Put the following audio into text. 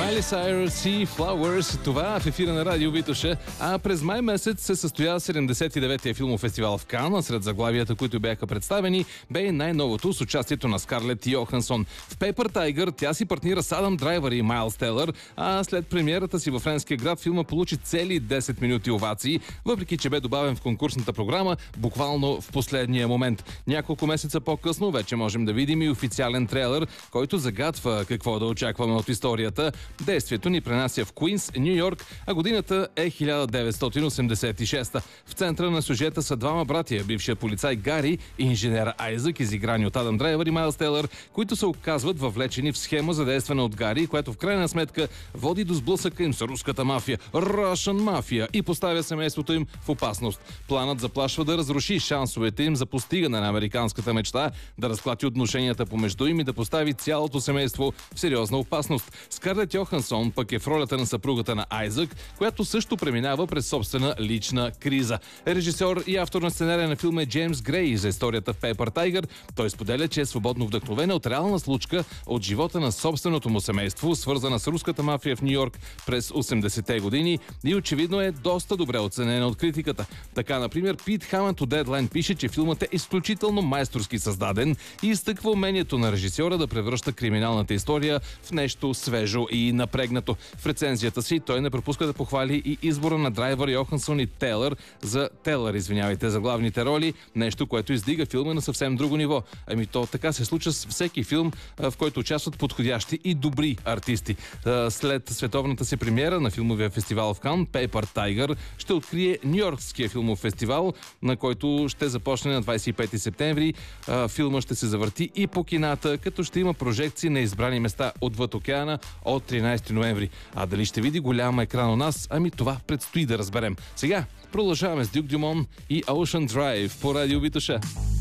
Майли Сайрус и Flowers. Това в ефира на Радио Витоша. А през май месец се състоя 79-я филмов фестивал в Кан. Сред заглавията, които бяха представени, бе и най-новото с участието на Скарлет Йохансон. В Paper Tiger тя си партнира с Адам Драйвър и Майлз Телър, а след премиерата си във френския град филма получи цели 10 минути овации, въпреки че бе добавен в конкурсната програма буквално в последния момент. Няколко месеца по-късно вече можем да видим и официален трейлер, който загатва какво да очакваме от историята. Действието ни пренася в Куинс, Ню Йорк, а годината е 1986. В центъра на сюжета са двама братия, бившия полицай Гари и инженера Айзък, изиграни от Адам Драйвър и Майлз Телър, които се оказват въвлечени в схема, задействана от Гари, която в крайна сметка води до сблъсъка им с руската мафия, Russian Mafia, и поставя семейството им в опасност. Планът заплашва да разруши шансовете им за постигане на американската мечта, да разклати отношенията помежду им и да постави цялото семейство в сериозна опасност. Скарлет Йохансон пък е в ролята на съпругата на Айзък, която също преминава през собствена лична криза. Режисьор и автор на сценария на филма е Джеймс Грей за историята в Paper Tiger. Той споделя, че е свободно вдъхновен от реална случка от живота на собственото му семейство, свързана с руската мафия в Ню Йорк през 80-те години, и очевидно е доста добре оценена от критиката. Така, например, Пит Хамънд от Deadline пише, че филмът е изключително майсторски създаден и изтъква умението на режисьора да превръща криминалната история в нещо свежо и напрегнато. В рецензията си той не пропуска да похвали и избора на Драйвър, Йохансон и Телър, за главните роли, нещо, което издига филма на съвсем друго ниво. Ами то така се случва с всеки филм, в който участват подходящи и добри артисти. След световната си премиера на филмовия фестивал в Кан, Paper Tiger ще открие Нью-Йоркския филмов фестивал, на който ще започне на 25 септември. Филма ще се завърти и по кината, като ще има прожекции на избрани места отвъд океана от 13 ноември. А дали ще види голям екран у нас? Ами това предстои да разберем. Сега продължаваме с Дюк Дюмон и Ocean Drive по Радио Витоша.